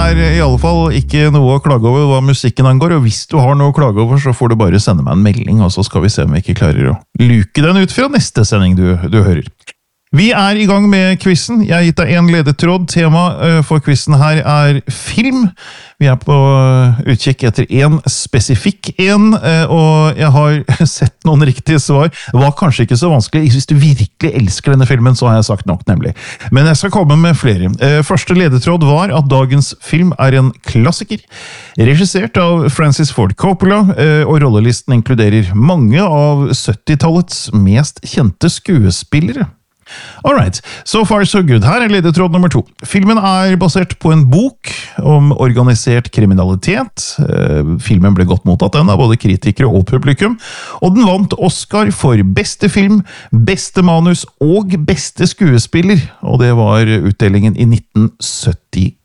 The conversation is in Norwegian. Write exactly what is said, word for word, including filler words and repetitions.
er i alle fall ikke noe å klage over hva musikken angår, og hvis du har noe å klage over, så får du bare sende meg en melding, og så skal vi se om vi ikke klarer å luke den ut fra neste sending du, du hører. Vi er i gang med quizen. Jeg har gitt deg en ledetråd. Tema for quizen her er film. Vi er på utkikk etter en spesifikk en, og jeg har sett noen riktige svar. Det var kanskje ikke så vanskelig. Hvis du virkelig elsker denne filmen, så har jeg sagt nok, nemlig. Men jeg skal komme med flere. Første ledetråd var at dagens film er en klassiker, regissert av Francis Ford Coppola, og rollelisten inkluderer mange av syttitallets mest kjente skuespillere. Alright, so far so good. Her er ledetråd nummer to. Filmen er basert på en bok om organisert kriminalitet. Filmen ble godt mottatt den av både kritikere og publikum, og den vant Oscar for beste film, beste manus og beste skuespiller, og det var utdelingen i nitten syttifire.